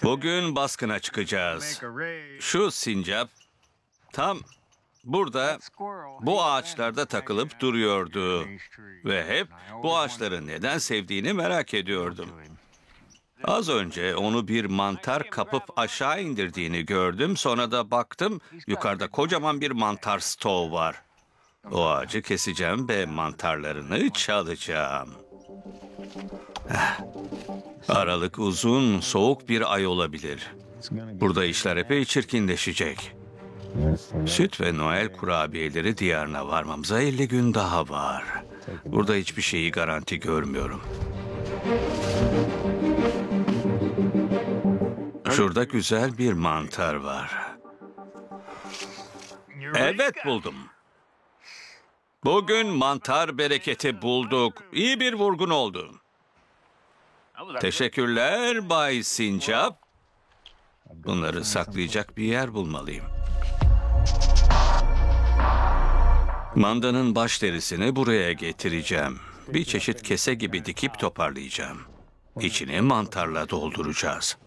Bugün baskına çıkacağız. Şu sincap tam burada bu ağaçlarda takılıp duruyordu. Ve hep bu ağaçları neden sevdiğini merak ediyordum. Az önce onu bir mantar kapıp aşağı indirdiğini gördüm. Sonra da baktım yukarıda kocaman bir mantar stoğu var. O ağacı keseceğim ve mantarlarını çalacağım. Aralık uzun, soğuk bir ay olabilir. Burada işler epey çirkinleşecek. Süt ve Noel kurabiyeleri diyarına varmamıza 50 gün daha var. Burada hiçbir şeyi garanti görmüyorum. Şurada güzel bir mantar var. Evet, buldum. Bugün mantar bereketi bulduk. İyi bir vurgun oldu. Teşekkürler Bay Sincap. Bunları saklayacak bir yer bulmalıyım. Mandanın baş derisini buraya getireceğim. Bir çeşit kese gibi dikip toparlayacağım. İçini mantarla dolduracağız.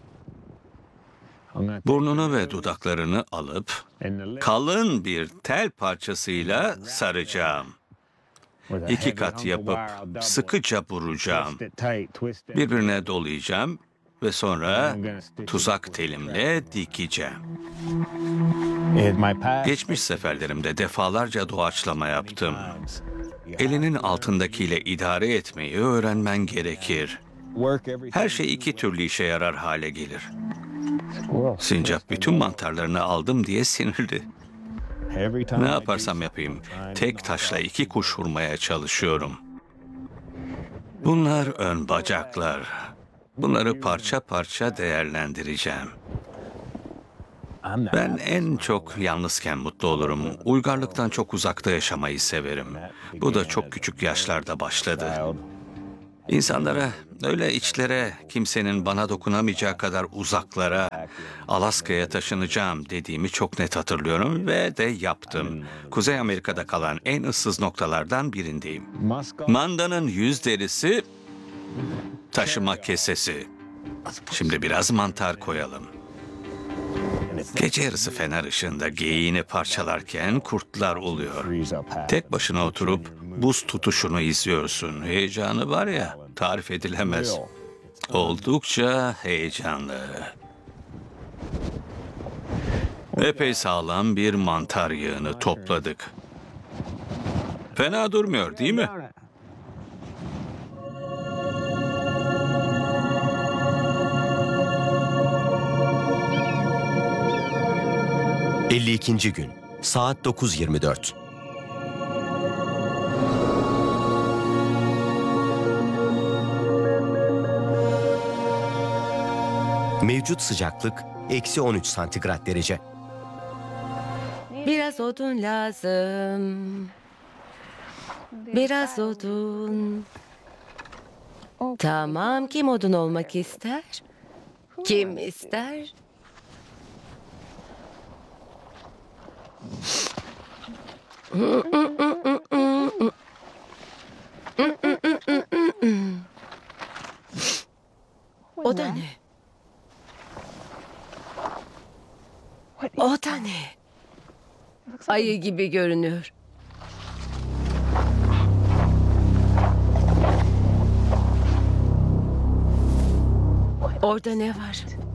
Burnunu ve dudaklarını alıp kalın bir tel parçasıyla saracağım. 2 kat yapıp sıkıca vuracağım. Birbirine dolayacağım ve sonra tuzak telimle dikeceğim. Geçmiş seferlerimde defalarca doğaçlama yaptım. Elinin altındakiyle idare etmeyi öğrenmen gerekir. Her şey 2 türlü işe yarar hale gelir. Sincap bütün mantarlarını aldım diye sinirli. Ne yaparsam yapayım, tek taşla 2 kuş vurmaya çalışıyorum. Bunlar ön bacaklar. Bunları parça parça değerlendireceğim. Ben en çok yalnızken mutlu olurum. Uygarlıktan çok uzakta yaşamayı severim. Bu da çok küçük yaşlarda başladı. İnsanlara, öyle içlere, kimsenin bana dokunamayacağı kadar uzaklara, Alaska'ya taşınacağım dediğimi çok net hatırlıyorum ve de yaptım. Kuzey Amerika'da kalan en ıssız noktalardan birindeyim. Mandanın yüz derisi, taşıma kesesi. Şimdi biraz mantar koyalım. Gece yarısı fener ışığında geyiğini parçalarken kurtlar oluyor. Tek başına oturup buz tutuşunu izliyorsun. Heyecanı var ya, tarif edilemez. Oldukça heyecanlı. Epey sağlam bir mantar yığını topladık. Fena durmuyor, değil mi? ...52. gün. Saat 9:24. Mevcut sıcaklık -13 santigrat derece. Biraz odun lazım. Biraz odun. Tamam, kim odun olmak ister? Kim ister? O da ne? O da ne? Ayı gibi görünüyor. Orada ne var?